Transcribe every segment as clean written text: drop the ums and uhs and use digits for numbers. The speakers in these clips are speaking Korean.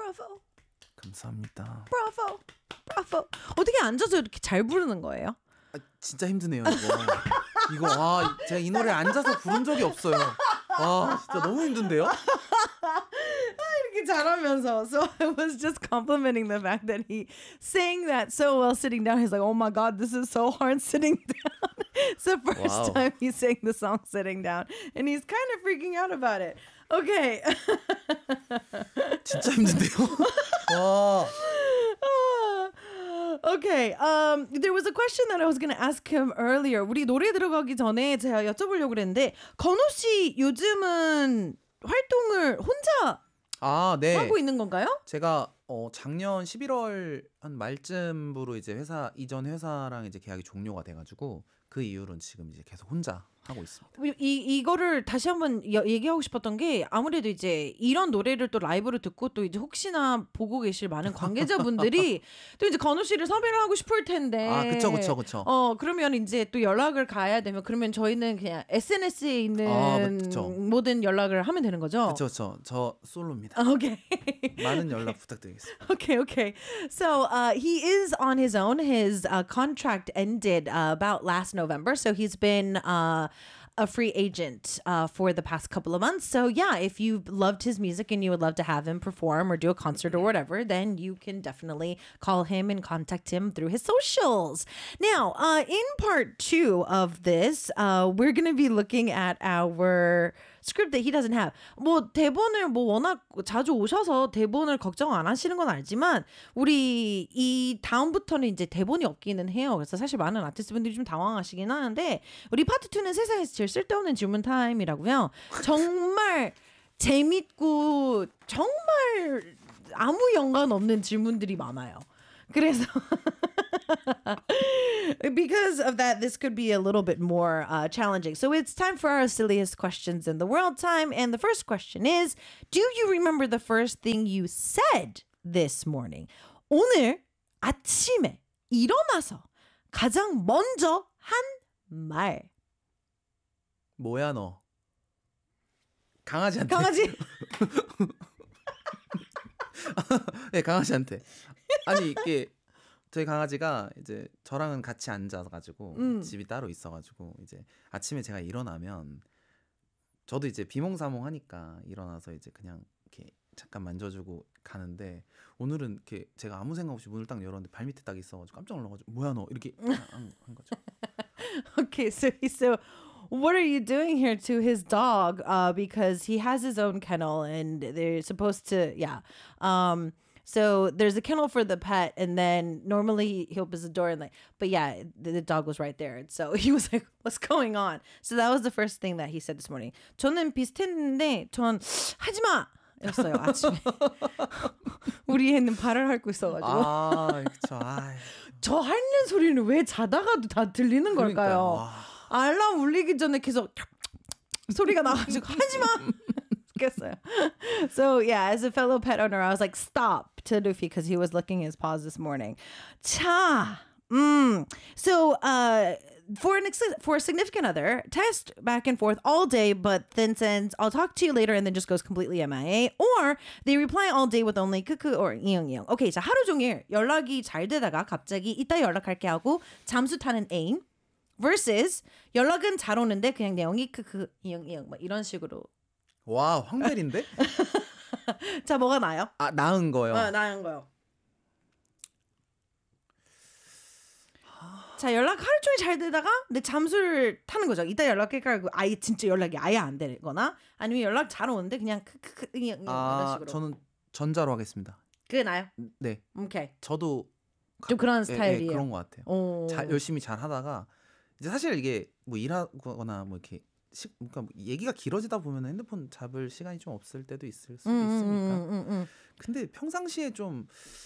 브라보. 감사합니다. 브라보. 브라보. 어떻게 앉아서 이렇게 잘 부르는 거예요? 아, 진짜 힘드네요 이거. 제가 이 노래 앉아서 부른 적이 없어요. 와 진짜 너무 힘든데요? 이렇게 잘하면서. So I was just complimenting the fact that he sang that so well sitting down. He's like, oh my God, this is so hard sitting down. It's the first time he sang the song sitting down. And he's kind of freaking out about it. Okay. 진짜 힘든데요? 와. Okay. There was a question that I was going to ask him earlier. 우리 노래 들어가기 전에 제가 여쭤보려고 그랬는데 건우 씨 요즘은 활동을 혼자 네. 하고 있는 건가요? 제가 작년 11월 한 말쯤으로 이제 이전 회사랑 이제 계약이 종료가 돼가지고 그 이후로는 지금 이제 계속 혼자 하고 있습니다. 이거를 다시 한번 얘기하고 싶었던 게 아무래도 이제 이런 노래를 또 라이브로 듣고 또 이제 혹시나 보고 계실 많은 관계자분들이 또 이제 건우 씨를 섭외를 하고 싶을 텐데. 그쵸. 그러면 이제 또 연락을 가야 되면 그러면 저희는 그냥 SNS에 있는 모든 연락을 하면 되는 거죠? 그쵸. 저 솔로입니다. Okay. 많은 연락 부탁드리겠습니다. Okay. So he is on his own. His contract ended about last November. So he's been a free agent for the past couple of months. So yeah, if you loved his music and you would love to have him perform or do a concert or whatever, then you can definitely call him and contact him through his socials. Now, in part 2 of this, we're going to be looking at our script that he doesn't have. 대본을 워낙 자주 오셔서 대본을 걱정 안 하시는 건 알지만 우리 이 다음부터는 이제 대본이 없기는 해요. 그래서 사실 많은 아티스트분들이 좀 당황하시긴 하는데 우리 파트 2는 세상에서 제일 쓸데없는 질문 타임이라고요. 정말 재밌고 정말 아무 연관 없는 질문들이 많아요. 그래서 because of that, this could be a little bit more challenging. So it's time for our silliest questions in the world time. And the first question is, do you remember the first thing you said this morning? 오늘 아침에 일어나서 가장 먼저 한 말. 뭐야 너? 강아지한테. 강아지? 네, 강아지한테. 아니 이게 저희 강아지가 이제 저랑은 같이 앉아가지고 집이 따로 있어가지고 이제 아침에 제가 일어나면 저도 이제 비몽사몽 하니까 일어나서 이제 그냥 이렇게 잠깐 만져주고 가는데 오늘은 이렇게 제가 아무 생각 없이 문을 딱 열었는데 발밑에 딱 있어가지고 깜짝 놀라가지고 뭐야 너 이렇게 한 거죠. Okay, so what are you doing here to his dog? Because he has his own kennel and they're supposed to, so there's a kennel for the pet, and then normally he opens the door and but yeah, the dog was right there. And so he was like, what's going on? So that was the first thing that he said this morning. 저는 비슷했는데, 전 하지 마! 였어요, 아침에. 우리 애는 발을 핥고 있어가지고. 그쵸. 저 핥는 소리는 왜 자다가도 다 들리는 걸까요? 알람 울리기 전에 계속 소리가 나가지고 하지 마! So yeah, as a fellow pet owner, I was like, stop to Luffy because he was licking his paws this morning. 자, so for a significant other, text back and forth all day, but then sends, I'll talk to you later, and then just goes completely MIA. Or they reply all day with only 크크 or 이응이응. Okay, 자, 하루 종일 연락이 잘 되다가 갑자기 이따 연락할게 하고 잠수 타는 애인 versus 연락은 잘 오는데 그냥 내용이 크크 이응이응 막 이런 식으로. 와, 황벨인데? 자, 뭐가 나아요? 나은 거요. 나은 거요. 자, 연락 하루 종일 잘 되다가 근데 잠수를 타는 거죠. 이따 연락할까 하고 아예 진짜 연락이 아예 안 되거나 아니면 연락 잘 오는데 그냥 이런 식으로. 저는 전자로 하겠습니다. 그게 나아요? 네. 오케이. 저도 좀 그런 스타일이에요. 그런 것 같아요. 열심히 잘 하다가 이제 사실 이게 뭐 일하거나 뭐 이렇게 그러니까 얘기가 길어지다 보면 핸드폰 잡을 시간이 좀 없을 때도 있을 수도 있으니까. 근데 평상시에 좀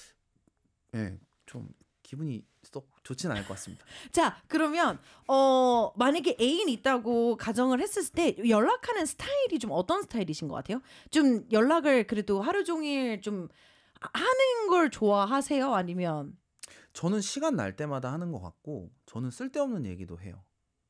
기분이 썩 좋진 않을 것 같습니다. 자, 그러면 만약에 애인이 있다고 가정을 했을 때 연락하는 스타일이 좀 어떤 스타일이신 것 같아요? 좀 연락을 그래도 하루 종일 좀 하는 걸 좋아하세요? 아니면? 저는 시간 날 때마다 하는 것 같고 저는 쓸데없는 얘기도 해요.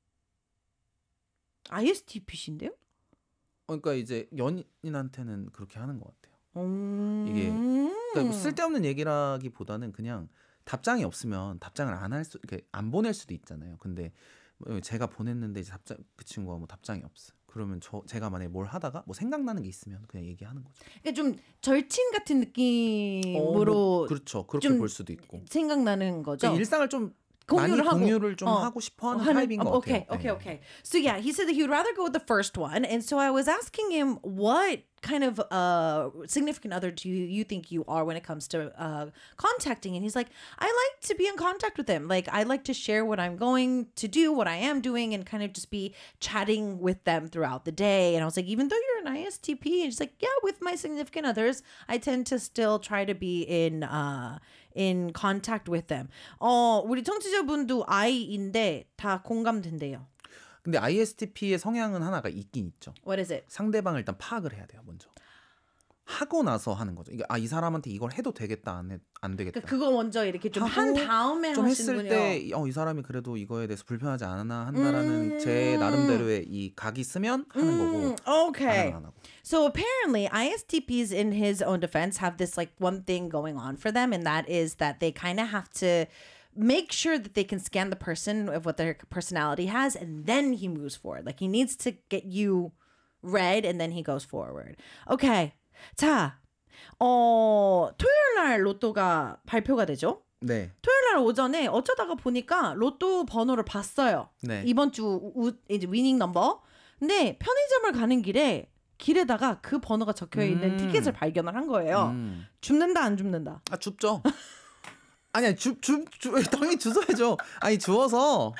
ISTP신데요? 그러니까 이제 연인한테는 그렇게 하는 것 같아요. 이게 그러니까 쓸데없는 얘기라기보다는 그냥 답장이 없으면 답장을 이렇게 안 보낼 수도 있잖아요. 근데 제가 보냈는데 이제 그 친구가 뭐 답장이 없어. 그러면 제가 만약에 뭘 하다가 뭐 생각나는 게 있으면 그냥 얘기하는 거죠. 그러니까 좀 절친 같은 느낌으로 그렇죠. 그렇게 좀 볼 수도 있고. 생각나는 거죠. 그러니까 일상을 좀 공유를 좀 하고 싶어하는 타입인 것 같아요. Okay. So yeah, he said that he would rather go with the first one, and so I was asking him what kind of significant other do you think you are when it comes to contacting, and he's like, I like to be in contact with them. Like I like to share what I'm going to do, what I am doing, and kind of just be chatting with them throughout the day. And I was like, even though you're an ISTP, and she's like, yeah, with my significant others, I tend to still try to be in contact with them. 우리 청취자분도 I인데 다 공감된대요. 근데 ISTP의 성향은 하나가 있긴 있죠. What is it? 상대방을 일단 파악을 해야 돼요, 먼저. 하고 나서 하는 거죠. 이게 이 사람한테 이걸 해도 되겠다, 안 되겠다. 그거 먼저 이렇게 좀 한 다음에 좀 하시는군요. 했을 때 이 사람이 그래도 이거에 대해서 불편하지 않나 한다라는 제 나름대로의 이 각이 있으면 하는 거고. Okay. 안 하고. So apparently ISTPs in his own defense have this like one thing going on for them, and that is that they kind of have to make sure that they can scan the person of what their personality has, and then he moves forward. Like he needs to get you read, and then he goes forward. Okay. 자, 토요일 날 로또가 발표가 되죠? 네. 토요일 날 오전에 어쩌다가 보니까 로또 번호를 봤어요. 네. 이번 주 이제 위닝 넘버. 근데 편의점을 가는 길에다가 그 번호가 적혀 있는 티켓을 발견을 한 거예요. 줍는다 안 줍는다? 아, 줍죠. 아니야, 당연히 주워야죠. 아니, 주워서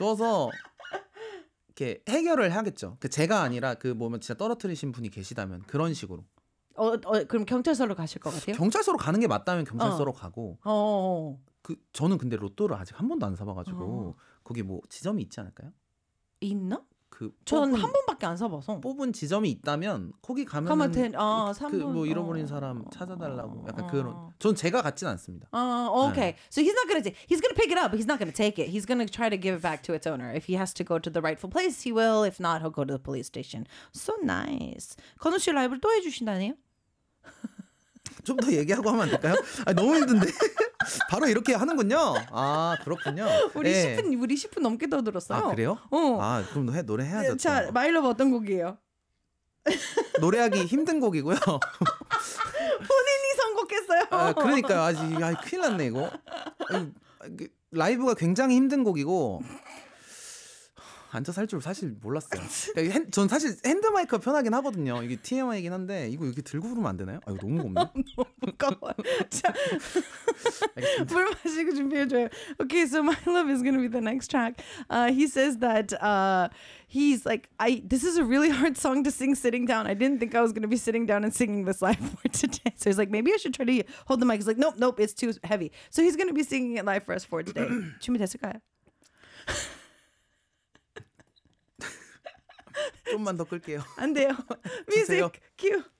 이렇게 해결을 하겠죠. 제가 아니라 뭐면 진짜 떨어뜨리신 분이 계시다면 그런 식으로. 그럼 경찰서로 가실 것 같아요? 경찰서로 가는 게 맞다면 경찰서로 가고. 저는 근데 로또를 아직 한 번도 안 사봐가지고 거기 뭐 지점이 있지 않을까요? 있나? 전 한 번밖에 안 사봐서. 뽑은 지점이 있다면 거기 가면 뭐 잃어버린 사람 찾아달라고 약간 그런. 전 제가 같진 않습니다. Okay. So he's gonna pick it up, but he's not gonna take it. He's gonna try to give it back to its owner. If he has to go to the rightful place, he will. If not, he'll go to the police station. So nice. 건우 씨 라이브를 또 해주신다네요? 좀 더 얘기하고 하면 안 될까요? 너무 힘든데. 바로 이렇게 하는군요. 아, 그렇군요. 우리 10분 넘게 더 들었어요. 아, 그래요? 그럼 노래 해야죠. 자, 마일러브 어떤 곡이에요? 노래하기 힘든 곡이고요. 본인이 선곡했어요. 그러니까요. 아직 큰일 났네 이거. 라이브가 굉장히 힘든 곡이고 앉아서 할 줄 사실 몰랐어요. 그러니까 전 사실 핸드마이크가 편하긴 하거든요. 이게 TMI이긴 한데 이거 이렇게 들고 부르면 안 되나요? 이거 너무 무겁네. 너무 무거워요. 자, 물 마시고 준비해줘요. Okay, so My Love is going to be the next track. He says that he's like, this is a really hard song to sing sitting down. I didn't think I was going to be sitting down and singing this live for today. So he's like, maybe I should try to hold the mic. He's like, nope, it's too heavy. So he's going to be singing it live for us for today. 준비됐을까요? 좀만 더 끌게요. 안 돼요. Music, cue.